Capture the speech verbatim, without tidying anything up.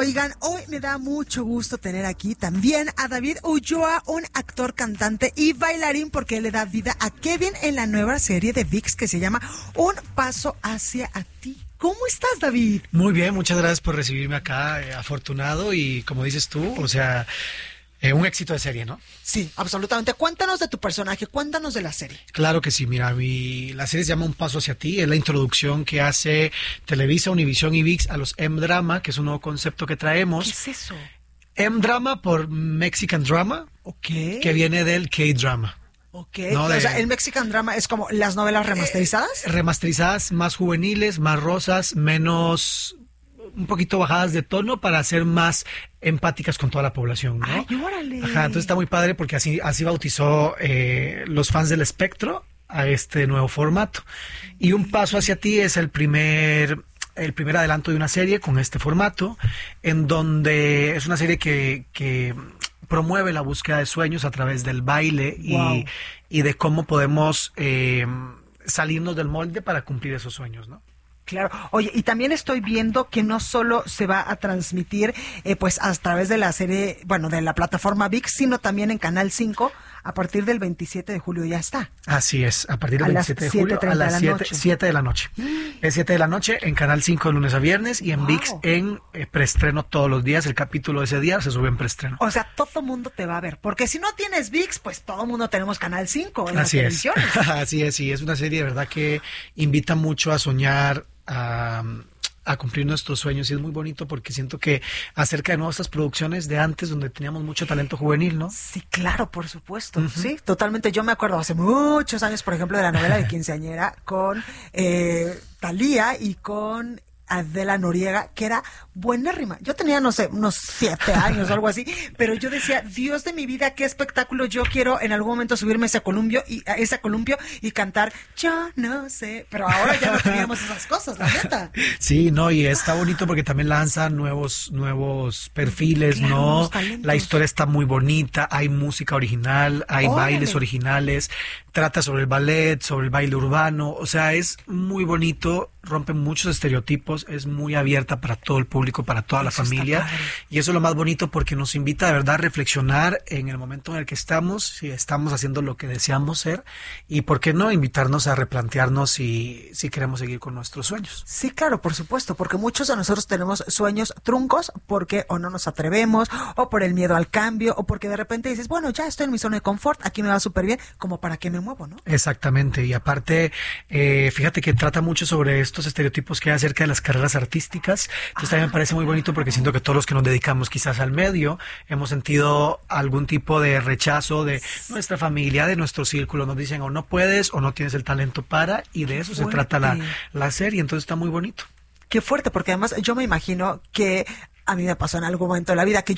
Oigan, hoy me da mucho gusto tener aquí también a David Ulloa, un actor, cantante y bailarín, porque le da vida a Kevin en la nueva serie de V I X que se llama Un Paso Hacia a Ti. ¿Cómo estás, David? Muy bien, muchas gracias por recibirme acá, eh, afortunado y como dices tú, o sea, eh, un éxito de serie, ¿no? Sí, absolutamente. Cuéntanos de tu personaje, cuéntanos de la serie. Claro que sí, mira, mi, la serie se llama Un Paso Hacia Ti, es la introducción que hace Televisa, Univisión y V I X a los M-Drama, que es un nuevo concepto que traemos. ¿Qué es eso? M-Drama por Mexican Drama, Ok. que viene del K-Drama. Ok, No, de- o sea, el Mexican Drama es como las novelas remasterizadas. Eh, remasterizadas, más juveniles, más rosas, menos, un poquito bajadas de tono para ser más empáticas con toda la población, ¿no? Ay, órale. Ajá, entonces está muy padre porque así, así bautizó eh, los fans del espectro a este nuevo formato. Y Un Paso Hacia Ti es el primer, el primer adelanto de una serie con este formato, en donde es una serie que, que promueve la búsqueda de sueños a través del baile y, Wow. y de cómo podemos eh, salirnos del molde para cumplir esos sueños, ¿no? Claro. Oye, y también estoy viendo que no solo se va a transmitir eh, pues a través de la serie, bueno, de la plataforma V I X, sino también en Canal cinco a partir del veintisiete de julio ya está. Así es, a partir A del las veintisiete de julio a siete treinta de las la siete, noche. siete de la noche. Es siete de la noche en Canal cinco de lunes a viernes y en Wow. V I X en eh, preestreno todos los días. El capítulo de ese día se sube en preestreno. O sea, todo mundo te va a ver, porque si no tienes V I X, pues todo mundo tenemos Canal cinco en Así las es, televisiones. así es, y es una serie de verdad que invita mucho a soñar, a, a cumplir nuestros sueños y es muy bonito porque siento que acerca de nuestras producciones de antes donde teníamos mucho talento juvenil, ¿no? Sí, claro, por supuesto. Sí, totalmente. Yo me acuerdo hace muchos años, por ejemplo, de la novela de Quinceañera con eh, Thalía y con Adela Noriega, que era buenérrima. Yo tenía, no sé, unos siete años o algo así, pero yo decía, Dios de mi vida, qué espectáculo, yo quiero en algún momento subirme a ese columpio y, a ese columpio y cantar, yo no sé, pero ahora ya no teníamos esas cosas, la neta. Sí, no, y está bonito porque también lanza nuevos, nuevos perfiles, Claro, ¿no? nuevos talentos. La historia está muy bonita, hay música original, hay Órale. bailes originales, trata sobre el ballet, sobre el baile urbano, o sea, es muy bonito, rompe muchos estereotipos, es muy abierta para todo el público, para toda la Eso está familia, padre. y eso es lo más bonito porque nos invita de verdad a reflexionar en el momento en el que estamos, si estamos haciendo lo que deseamos ser, y por qué no invitarnos a replantearnos si, si queremos seguir con nuestros sueños. Sí, claro, por supuesto, porque muchos de nosotros tenemos sueños truncos porque o no nos atrevemos, o por el miedo al cambio, o porque de repente dices, bueno, ya estoy en mi zona de confort, aquí me va súper bien, como para qué me muevo, ¿no? Exactamente, y aparte, eh, fíjate que trata mucho sobre estos estereotipos que hay acerca de las carreras artísticas, entonces también me parece muy bonito porque siento que todos los que nos dedicamos quizás al medio hemos sentido algún tipo de rechazo de nuestra familia, de nuestro círculo, nos dicen o no puedes o no tienes el talento para, y de eso se fuerte. trata la, la serie, entonces está muy bonito. Qué fuerte, porque además yo me imagino que a mí me pasó en algún momento de la vida que